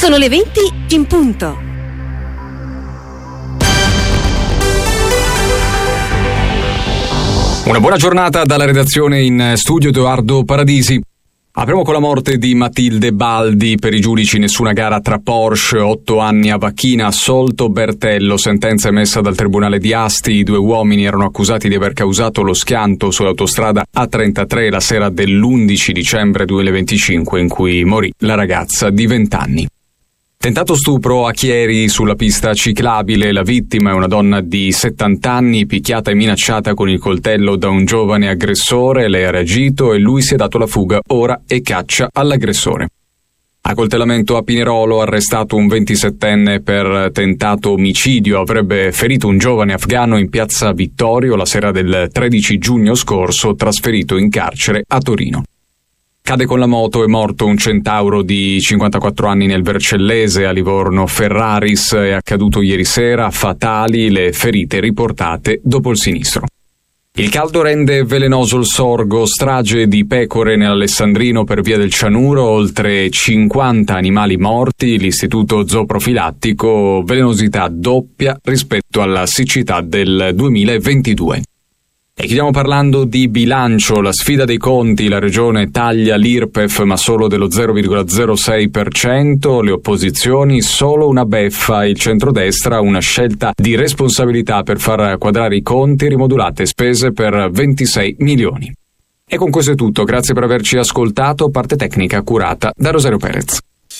Sono le 20 in punto. Una buona giornata dalla redazione, in studio Edoardo Paradisi. Apriamo con la morte di Matilde Baldi. Per i giudici nessuna gara tra Porsche, 8 anni a Vachina, assolto Bertello, sentenza emessa dal Tribunale di Asti. I due uomini erano accusati di aver causato lo schianto sull'autostrada A33 la sera dell'11 dicembre 2025 in cui morì la ragazza di 20 anni. Tentato stupro a Chieri sulla pista ciclabile, la vittima è una donna di 70 anni, picchiata e minacciata con il coltello da un giovane aggressore. Lei ha reagito e lui si è dato la fuga ora e caccia all'aggressore. Accoltellamento a Pinerolo, arrestato un 27enne per tentato omicidio, avrebbe ferito un giovane afghano in piazza Vittorio la sera del 13 giugno scorso, trasferito in carcere a Torino. Cade con la moto, è morto un centauro di 54 anni nel Vercellese, a Livorno Ferraris. È accaduto ieri sera, fatali le ferite riportate dopo il sinistro. Il caldo rende velenoso il sorgo, strage di pecore nell'Alessandrino per via del cianuro, oltre 50 animali morti, l'istituto zooprofilattico, velenosità doppia rispetto alla siccità del 2022. E chiudiamo parlando di bilancio. La sfida dei conti: la regione taglia l'IRPEF ma solo dello 0,06%, le opposizioni solo una beffa, il centrodestra una scelta di responsabilità per far quadrare i conti, rimodulate spese per 26 milioni. E con questo è tutto, grazie per averci ascoltato, parte tecnica curata da Rosario Perez.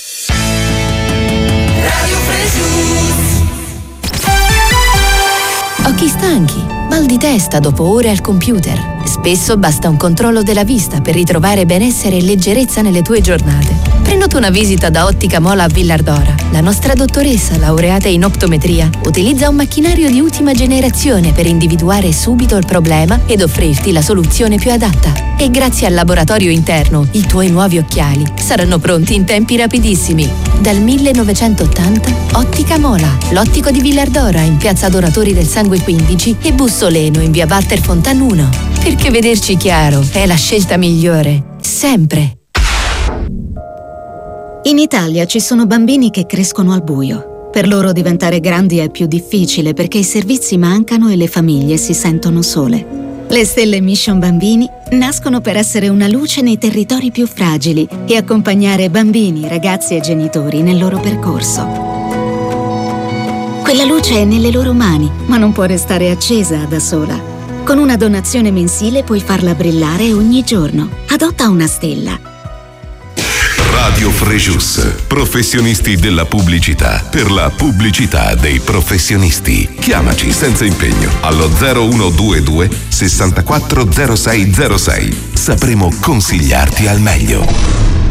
Occhi stanchi, mal di testa dopo ore al computer. Spesso basta un controllo della vista per ritrovare benessere e leggerezza nelle tue giornate. Prenota una visita da Ottica Mola a Villardora. La nostra dottoressa, laureata in optometria, utilizza un macchinario di ultima generazione per individuare subito il problema ed offrirti la soluzione più adatta. E grazie al laboratorio interno, i tuoi nuovi occhiali saranno pronti in tempi rapidissimi. Dal 1980, Ottica Mola, l'ottico di Villardora in piazza Donatori del Sangue 15 e Bussoleno in via Walter Fontan 1. Perché vederci chiaro è la scelta migliore, sempre. In Italia ci sono bambini che crescono al buio. Per loro diventare grandi è più difficile perché i servizi mancano e le famiglie si sentono sole. Le Stelle Mission Bambini nascono per essere una luce nei territori più fragili e accompagnare bambini, ragazzi e genitori nel loro percorso. Quella luce è nelle loro mani, ma non può restare accesa da sola. Con una donazione mensile puoi farla brillare ogni giorno. Adotta una stella. Radio Frejus, professionisti della pubblicità, per la pubblicità dei professionisti. Chiamaci senza impegno allo 0122 640606. Sapremo consigliarti al meglio.